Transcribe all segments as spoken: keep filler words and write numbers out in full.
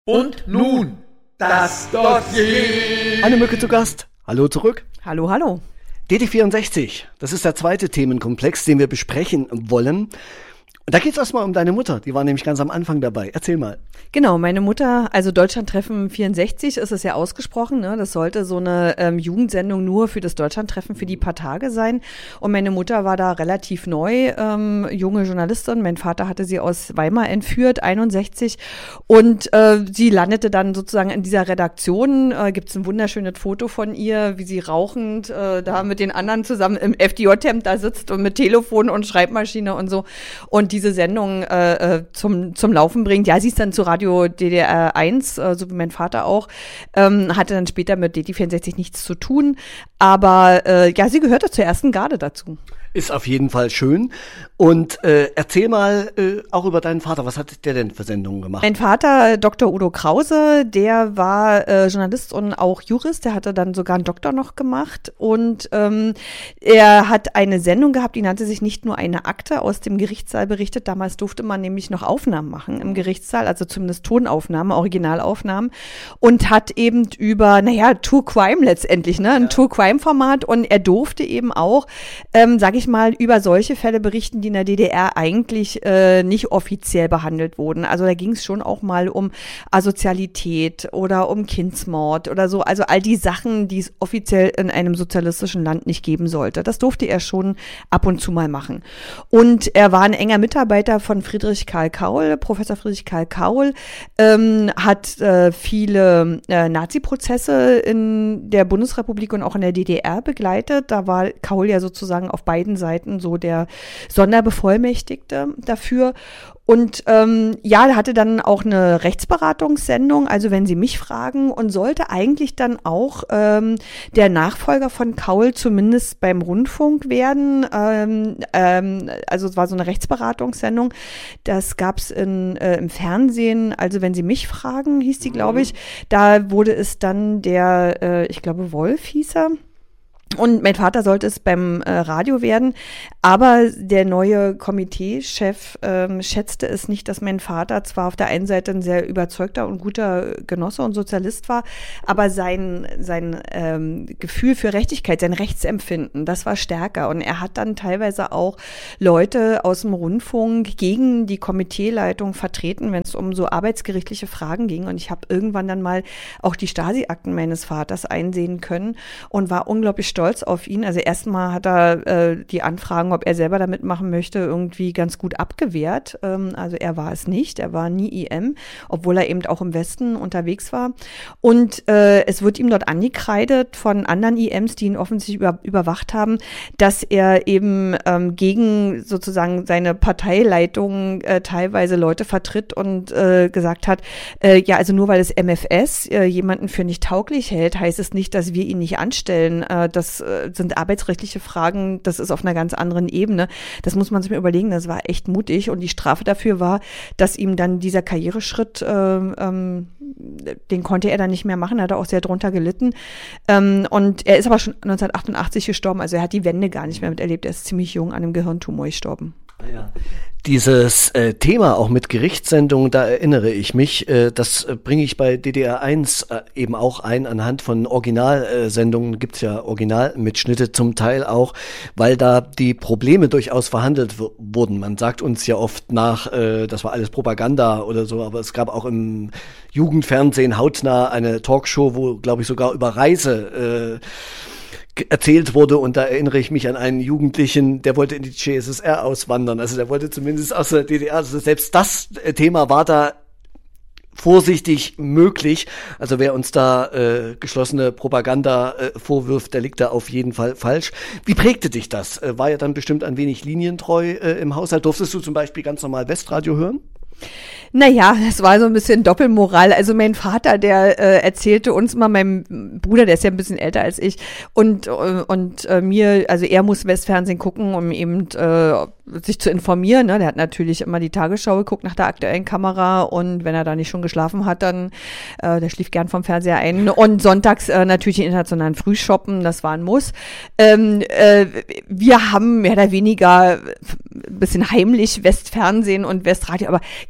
Und nun das Dossier. Anne Mücke zu Gast. Hallo zurück. Hallo, hallo. D D vierundsechzig, das ist der zweite Themenkomplex, den wir besprechen wollen. Da geht es erstmal um deine Mutter, die war nämlich ganz am Anfang dabei. Erzähl mal. Genau, meine Mutter, also Deutschlandtreffen vierundsechzig ist es ja ausgesprochen, ne? Das sollte so eine ähm, Jugendsendung nur für das Deutschlandtreffen für die paar Tage sein. Und meine Mutter war da relativ neu, ähm, junge Journalistin. Mein Vater hatte sie aus Weimar entführt, einundsechzig. Und äh, sie landete dann sozusagen in dieser Redaktion. Äh, Gibt es ein wunderschönes Foto von ihr, wie sie rauchend äh, da mit den anderen zusammen im F D J-Hemd da sitzt und mit Telefon und Schreibmaschine und so. Und diese Sendung äh, zum, zum Laufen bringt. Ja, sie ist dann zu Radio D D R eins, äh, so wie mein Vater auch, ähm, hatte dann später mit D D vierundsechzig nichts zu tun, aber äh, ja, sie gehörte zur ersten Garde dazu. Ist auf jeden Fall schön. Und äh, erzähl mal äh, auch über deinen Vater. Was hat der denn für Sendungen gemacht? Mein Vater, Doktor Udo Krause, der war äh, Journalist und auch Jurist. Der hatte dann sogar einen Doktor noch gemacht. Und ähm, er hat eine Sendung gehabt, die nannte sich nicht nur eine Akte aus dem Gerichtssaal berichtet. Damals durfte man nämlich noch Aufnahmen machen im Gerichtssaal, also zumindest Tonaufnahmen, Originalaufnahmen. Und hat eben über, naja, True Crime letztendlich, ne, ein ja. True Crime Format. Und er durfte eben auch, ähm, sage ich mal, über solche Fälle berichten, die in der D D R eigentlich äh, nicht offiziell behandelt wurden. Also da ging es schon auch mal um Asozialität oder um Kindsmord oder so. Also all die Sachen, die es offiziell in einem sozialistischen Land nicht geben sollte. Das durfte er schon ab und zu mal machen. Und er war ein enger Mitarbeiter von Friedrich Karl Kaul, Professor Friedrich Karl Kaul, ähm, hat äh, viele äh, Nazi-Prozesse in der Bundesrepublik und auch in der D D R begleitet. Da war Kaul ja sozusagen auf beiden Seiten so der Sonderbevollmächtigte dafür. Und ähm, ja, er hatte dann auch eine Rechtsberatungssendung, also wenn Sie mich fragen, und sollte eigentlich dann auch ähm, der Nachfolger von Kaul zumindest beim Rundfunk werden. Ähm, ähm, also es war so eine Rechtsberatungssendung, das gab es in, äh, im Fernsehen, also wenn Sie mich fragen, hieß die, glaube ich. Da wurde es dann der, äh, ich glaube Wolf hieß er. Und mein Vater sollte es beim äh, Radio werden, aber der neue Komiteechef ähm, schätzte es nicht, dass mein Vater zwar auf der einen Seite ein sehr überzeugter und guter Genosse und Sozialist war, aber sein sein ähm, Gefühl für Gerechtigkeit, sein Rechtsempfinden, das war stärker. Und er hat dann teilweise auch Leute aus dem Rundfunk gegen die Komiteeleitung vertreten, wenn es um so arbeitsgerichtliche Fragen ging. Und ich habe irgendwann dann mal auch die Stasi-Akten meines Vaters einsehen können und war unglaublich stolz auf ihn. Also erstmal hat er äh, die Anfragen, ob er selber da mitmachen möchte, irgendwie ganz gut abgewehrt. Ähm, also er war es nicht, er war nie I M, obwohl er eben auch im Westen unterwegs war. Und äh, es wird ihm dort angekreidet von anderen I Ms, die ihn offensichtlich über, überwacht haben, dass er eben ähm, gegen sozusagen seine Parteileitung äh, teilweise Leute vertritt und äh, gesagt hat, äh, ja, also nur weil das M F S äh, jemanden für nicht tauglich hält, heißt es nicht, dass wir ihn nicht anstellen. Äh, das sind arbeitsrechtliche Fragen, das ist auf einer ganz anderen Ebene. Das muss man sich mal überlegen, das war echt mutig. Und die Strafe dafür war, dass ihm dann dieser Karriereschritt, äh, ähm, den konnte er dann nicht mehr machen, hat er auch sehr drunter gelitten. Ähm, und er ist aber schon neunzehnhundertachtundachtzig gestorben, also er hat die Wende gar nicht mehr miterlebt. Er ist ziemlich jung an einem Gehirntumor gestorben. Ja. Dieses äh, Thema auch mit Gerichtssendungen, da erinnere ich mich, äh, das äh, bringe ich bei D D R eins äh, eben auch ein, anhand von Originalsendungen äh, gibt's ja Originalmitschnitte zum Teil auch, weil da die Probleme durchaus verhandelt w- wurden. Man sagt uns ja oft nach, äh, das war alles Propaganda oder so, aber es gab auch im Jugendfernsehen hautnah eine Talkshow, wo, glaube ich, sogar über Reise äh, erzählt wurde, und da erinnere ich mich an einen Jugendlichen, der wollte in die C S S R auswandern, also der wollte zumindest aus der D D R, also selbst das Thema war da vorsichtig möglich, also wer uns da äh, geschlossene Propaganda äh, vorwirft, der liegt da auf jeden Fall falsch. Wie prägte dich das? Äh, war ja dann bestimmt ein wenig linientreu äh, im Haushalt. Durftest du zum Beispiel ganz normal Westradio hören? Naja, das war so ein bisschen Doppelmoral. Also mein Vater, der äh, erzählte uns mal, meinem Bruder, der ist ja ein bisschen älter als ich, und, und äh, mir, also er muss Westfernsehen gucken, um eben äh, sich zu informieren. Ne? Der hat natürlich immer die Tagesschau geguckt nach der aktuellen Kamera, und wenn er da nicht schon geschlafen hat, dann, äh, der schlief gern vom Fernseher ein. Und sonntags äh, natürlich den internationalen Frühshoppen, das war ein Muss. Ähm, äh, wir haben mehr oder weniger ein bisschen heimlich Westfernsehen und Westradio, aber ganz ehrlich,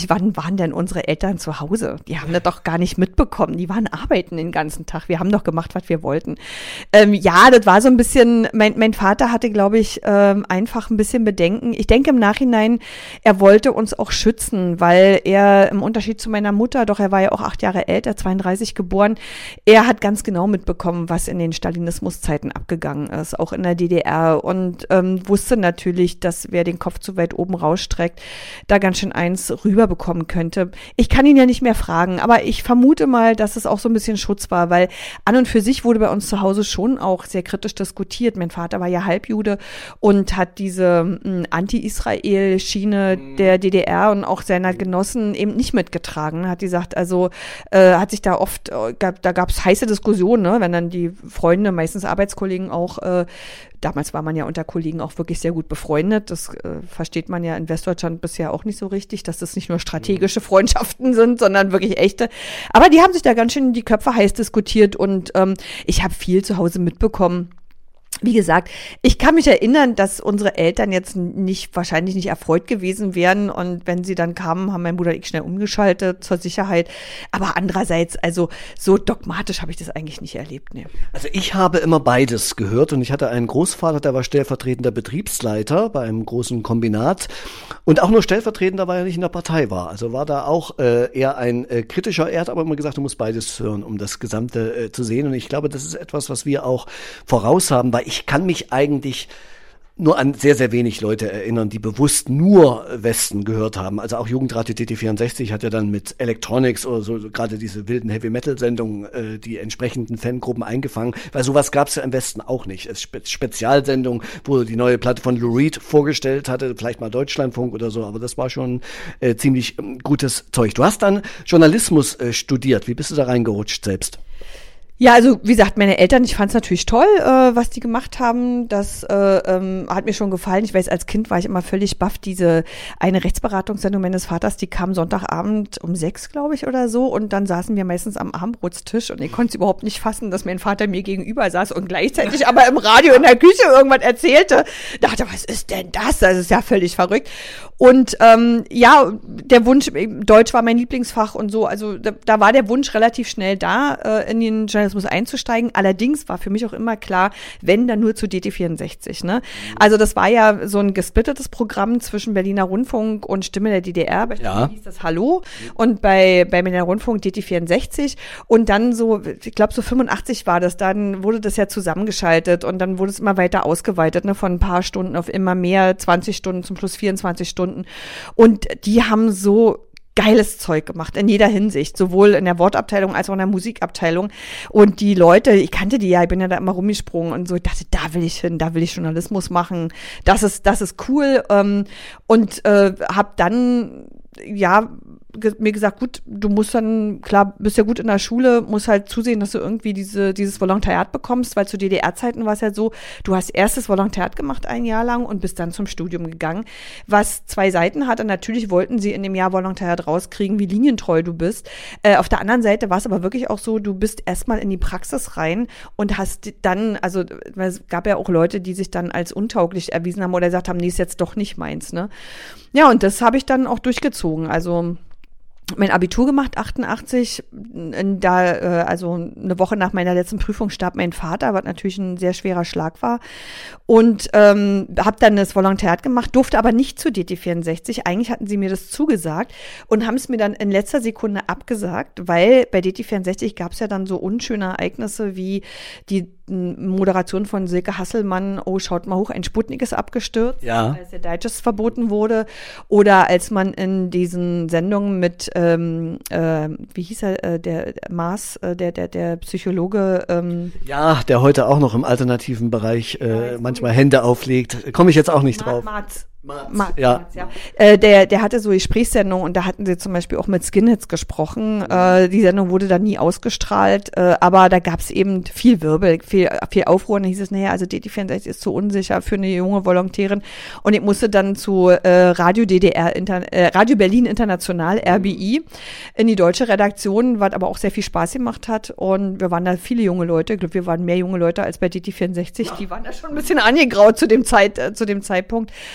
vierundsechzig, wann waren denn unsere Eltern zu Hause? Die haben das doch gar nicht mitbekommen. Die waren arbeiten den ganzen Tag. Wir haben doch gemacht, was wir wollten. Ähm, ja, das war so ein bisschen, mein, mein Vater hatte, glaube ich, ähm, einfach ein bisschen Bedenken. Ich denke im Nachhinein, er wollte uns auch schützen, weil er im Unterschied zu meiner Mutter, doch er war ja auch acht Jahre älter, zweiunddreißig geboren, er hat ganz genau mitbekommen, was in den Stalinismuszeiten abgegangen ist, auch in der D D R, und ähm, wusste natürlich, dass wer den Kopf zu weit oben rausstreckt, da ganz schön eins rüberbekommen könnte. Ich kann ihn ja nicht mehr fragen, aber ich vermute mal, dass es auch so ein bisschen Schutz war, weil an und für sich wurde bei uns zu Hause schon auch sehr kritisch diskutiert. Mein Vater war ja Halbjude und hat diese m, Anti-Israel-Schiene mhm. der D D R und auch seiner Genossen eben nicht mitgetragen. Hat gesagt, also äh, hat sich da oft, äh, gab, da gab es heiße Diskussionen, ne? Wenn dann die Freunde, meistens Arbeitskollegen auch, äh, damals war man ja unter Kollegen auch wirklich sehr gut befreundet. Das äh, versteht man ja in Westdeutschland bisher auch nicht so richtig, dass das nicht nur strategische Freundschaften sind, sondern wirklich echte. Aber die haben sich da ganz schön die Köpfe heiß diskutiert und ähm, ich habe viel zu Hause mitbekommen. Wie gesagt, ich kann mich erinnern, dass unsere Eltern jetzt nicht, wahrscheinlich nicht erfreut gewesen wären, und wenn sie dann kamen, haben mein Bruder und ich schnell umgeschaltet zur Sicherheit. Aber andererseits, also so dogmatisch habe ich das eigentlich nicht erlebt. Nee. Also ich habe immer beides gehört, und ich hatte einen Großvater, der war stellvertretender Betriebsleiter bei einem großen Kombinat und auch nur stellvertretender, weil er nicht in der Partei war. Also war da auch äh, eher ein äh, kritischer, er hat aber immer gesagt, du musst beides hören, um das Gesamte äh, zu sehen, und ich glaube, das ist etwas, was wir auch voraus haben, weil ich kann mich eigentlich nur an sehr, sehr wenig Leute erinnern, die bewusst nur Westen gehört haben. Also auch Jugendradio T T vierundsechzig hat ja dann mit Electronics oder so, gerade diese wilden Heavy-Metal-Sendungen, äh, die entsprechenden Fangruppen eingefangen, weil sowas gab es ja im Westen auch nicht. Es Spe- Spezialsendung, wo die neue Platte von Lou Reed vorgestellt hatte, vielleicht mal Deutschlandfunk oder so, aber das war schon äh, ziemlich ähm, gutes Zeug. Du hast dann Journalismus äh, studiert. Wie bist du da reingerutscht selbst? Ja, also wie gesagt, meine Eltern, ich fand es natürlich toll, äh, was die gemacht haben. Das äh, ähm, hat mir schon gefallen. Ich weiß, als Kind war ich immer völlig baff. Diese eine Rechtsberatungssendung meines Vaters, die kam Sonntagabend um sechs, glaube ich, oder so. Und dann saßen wir meistens am Abendbrotstisch und ich konnte es überhaupt nicht fassen, dass mein Vater mir gegenüber saß und gleichzeitig aber im Radio in der Küche irgendwas erzählte. Dachte, was ist denn das? Das ist ja völlig verrückt. Und ähm, ja, der Wunsch, Deutsch war mein Lieblingsfach und so. Also da, da war der Wunsch relativ schnell da, äh, in den Journalismus einzusteigen. Allerdings war für mich auch immer klar, wenn, dann nur zu D T vierundsechzig. Ne? Also das war ja so ein gesplittertes Programm zwischen Berliner Rundfunk und Stimme der D D R. Bei ja. hieß das Hallo und bei, bei Berliner Rundfunk D T vierundsechzig. Und dann so, ich glaube so fünfundachtzig war das, dann wurde das ja zusammengeschaltet und dann wurde es immer weiter ausgeweitet, ne? Von ein paar Stunden auf immer mehr, zwanzig Stunden, zum Schluss vierundzwanzig Stunden. Und die haben so geiles Zeug gemacht, in jeder Hinsicht, sowohl in der Wortabteilung als auch in der Musikabteilung. Und die Leute, ich kannte die ja, ich bin ja da immer rumgesprungen und so, ich dachte, da will ich hin, da will ich Journalismus machen, das ist, das ist cool. Ähm, und äh, habe dann, ja, ge- mir gesagt, gut, du musst dann, klar, bist ja gut in der Schule, musst halt zusehen, dass du irgendwie diese dieses Volontariat bekommst, weil zu D D R-Zeiten war es ja so, du hast erst das Volontariat gemacht ein Jahr lang und bist dann zum Studium gegangen, was zwei Seiten hatte. Natürlich wollten sie in dem Jahr Volontariat rauskriegen, wie linientreu du bist. Äh, auf der anderen Seite war es aber wirklich auch so, du bist erstmal in die Praxis rein und hast dann, also es gab ja auch Leute, die sich dann als untauglich erwiesen haben oder gesagt haben, nee, ist jetzt doch nicht meins, ne? Ja, und das habe ich dann auch durchgezogen. Also mein Abitur gemacht, achtundachtzig, da, äh, also eine Woche nach meiner letzten Prüfung starb mein Vater, was natürlich ein sehr schwerer Schlag war. Und ähm, habe dann das Volontariat gemacht, durfte aber nicht zu D T vierundsechzig. Eigentlich hatten sie mir das zugesagt und haben es mir dann in letzter Sekunde abgesagt, weil bei D T vierundsechzig gab es ja dann so unschöne Ereignisse wie die Moderation von Silke Hasselmann, oh, schaut mal hoch, ein Sputnik ist abgestürzt, ja. als der Digest verboten wurde. Oder als man in diesen Sendungen mit, ähm, äh, wie hieß er, äh, der Maas, äh, der, der, der Psychologe. Ähm, ja, der heute auch noch im alternativen Bereich äh, manchmal Hände auflegt. Komme ich jetzt auch nicht drauf. Marz. Marz. Marz, ja. Marz, ja. Äh, der, der hatte so Gesprächssendungen und da hatten sie zum Beispiel auch mit Skinheads gesprochen. Äh, die Sendung wurde dann nie ausgestrahlt, äh, aber da gab es eben viel Wirbel, viel, viel Aufruhr. Und dann hieß es, naja, also D T vierundsechzig ist zu unsicher für eine junge Volontärin. Und ich musste dann zu äh, Radio D D R, Inter- äh, Radio Berlin International, R B I, in die deutsche Redaktion, was aber auch sehr viel Spaß gemacht hat. Und wir waren da viele junge Leute. Ich glaube, wir waren mehr junge Leute als bei D T vierundsechzig. Die waren da schon ein bisschen angegraut zu dem Zeit, äh, zu dem Zeitpunkt.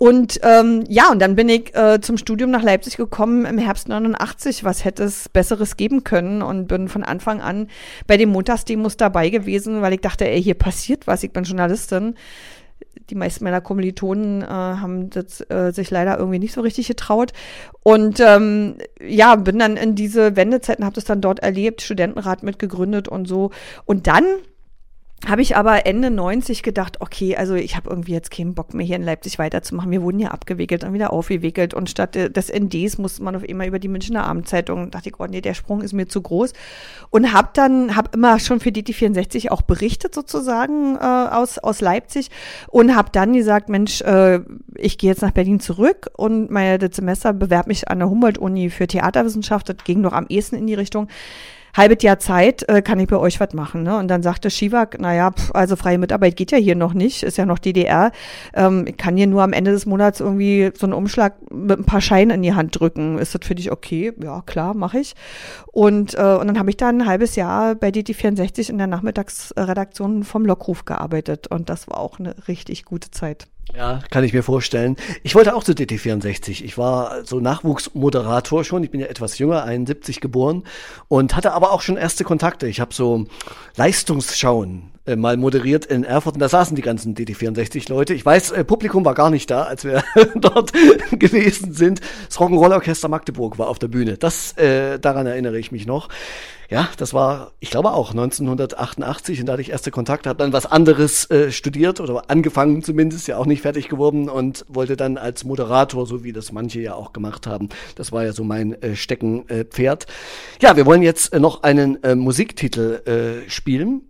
Und ähm, ja, und dann bin ich äh, zum Studium nach Leipzig gekommen im Herbst neunundachtzig. Was hätte es Besseres geben können? Und bin von Anfang an bei den Montagsdemos dabei gewesen, weil ich dachte, ey, hier passiert was, ich bin Journalistin. Die meisten meiner Kommilitonen äh, haben das, äh, sich leider irgendwie nicht so richtig getraut. Und ähm, ja, bin dann in diese Wendezeiten, habe das dann dort erlebt, Studentenrat mitgegründet und so. Und dann habe ich aber Ende neunzig gedacht, okay, also ich habe irgendwie jetzt keinen Bock mehr hier in Leipzig weiterzumachen. Wir wurden ja abgewickelt und wieder aufgewickelt und statt des N Ds musste man auf einmal über die Münchner Abendzeitung. Dachte ich, oh nee, der Sprung ist mir zu groß. Und habe dann, habe immer schon für D T vierundsechzig auch berichtet sozusagen äh, aus aus Leipzig und habe dann gesagt, Mensch, äh, ich gehe jetzt nach Berlin zurück und mein das Semester bewerbe mich an der Humboldt-Uni für Theaterwissenschaft. Das ging noch am ehesten in die Richtung. Halbes Jahr Zeit, äh, kann ich bei euch was machen, ne? Und dann sagte Schiwak, naja, pf, also freie Mitarbeit geht ja hier noch nicht, ist ja noch D D R. Ähm, ich kann hier nur am Ende des Monats irgendwie so einen Umschlag mit ein paar Scheinen in die Hand drücken. Ist das für dich okay? Ja, klar, mache ich. Und, äh, und dann habe ich dann ein halbes Jahr bei D T vierundsechzig in der Nachmittagsredaktion vom Lockruf gearbeitet. Und das war auch eine richtig gute Zeit. Ja, kann ich mir vorstellen. Ich wollte auch zu D T vierundsechzig. Ich war so Nachwuchsmoderator schon. Ich bin ja etwas jünger, einundsiebzig geboren und hatte aber auch schon erste Kontakte. Ich habe so Leistungsschauen äh, mal moderiert in Erfurt und da saßen die ganzen D T vierundsechzig Leute. Ich weiß, äh, Publikum war gar nicht da, als wir dort gewesen sind. Das Rock'n'Roll-Orchester Magdeburg war auf der Bühne. Das, äh, daran erinnere ich mich noch. Ja, das war, ich glaube auch neunzehnhundertachtundachtzig und da hatte ich erste Kontakte, habe dann was anderes äh, studiert oder angefangen zumindest, ja auch nicht fertig geworden und wollte dann als Moderator, so wie das manche ja auch gemacht haben, das war ja so mein äh, Steckenpferd. Äh, ja, wir wollen jetzt äh, noch einen äh, Musiktitel äh, spielen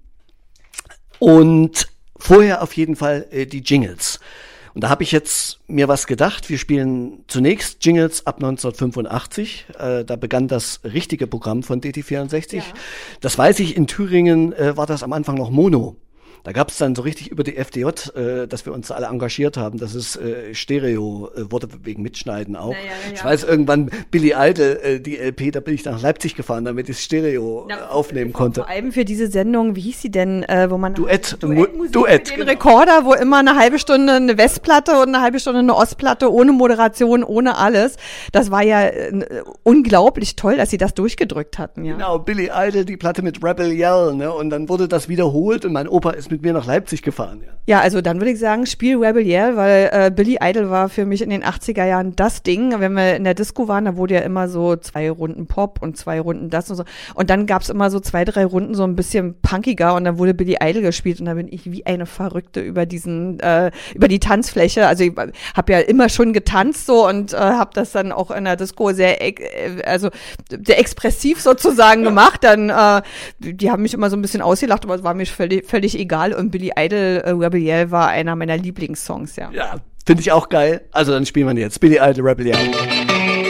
und vorher auf jeden Fall äh, die Jingles. Und da habe ich jetzt mir was gedacht. Wir spielen zunächst Jingles ab neunzehnhundertfünfundachtzig. Äh, da begann das richtige Programm von D T vierundsechzig. Ja. Das weiß ich, in Thüringen äh, war das am Anfang noch Mono. Da gab es dann so richtig über die F D J, äh, dass wir uns alle engagiert haben, dass es äh, Stereo äh, wurde, wegen Mitschneiden auch. Naja, ja. Ich weiß, irgendwann Billy Idol, äh, die L P, da bin ich nach Leipzig gefahren, damit ich Stereo äh, aufnehmen konnte. Vor allem für diese Sendung, wie hieß sie denn, äh, wo man Duett, Duett, Duett den genau. Rekorder, wo immer eine halbe Stunde eine Westplatte und eine halbe Stunde eine Ostplatte, ohne Moderation, ohne alles. Das war ja äh, unglaublich toll, dass sie das durchgedrückt hatten. Ja. Genau, Billy Idol, die Platte mit Rebel Yell, ne? Und dann wurde das wiederholt und mein Opa ist mit mir nach Leipzig gefahren. Ja, ja, also dann würde ich sagen, Spiel Rebel Yell, weil äh, Billy Idol war für mich in den achtziger Jahren das Ding. Wenn wir in der Disco waren, da wurde ja immer so zwei Runden Pop und zwei Runden das und so. Und dann gab es immer so zwei, drei Runden so ein bisschen punkiger und dann wurde Billy Idol gespielt und da bin ich wie eine Verrückte über diesen, äh, über die Tanzfläche. Also ich habe ja immer schon getanzt so und äh, habe das dann auch in der Disco sehr, äh, also sehr expressiv sozusagen gemacht. Dann, äh, die haben mich immer so ein bisschen ausgelacht, aber es war mir völlig, völlig egal und Billy Idol, äh, Rebel Yell war einer meiner Lieblingssongs, ja. Ja, finde ich auch geil. Also dann spielen wir jetzt Billy Idol, Rebel Yell.